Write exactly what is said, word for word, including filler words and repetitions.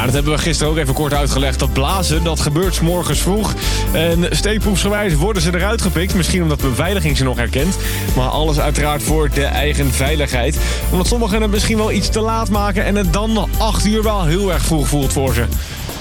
dat hebben we gisteren ook even kort uitgelegd. Dat blazen, dat gebeurt 's morgens vroeg. En steekproefsgewijs worden ze eruit gepikt. Misschien omdat de beveiliging ze nog herkent. Maar alles uiteraard voor de eigen veiligheid. Omdat sommigen het misschien wel iets te laat maken... en het dan acht uur wel heel erg vroeg voelt voor ze.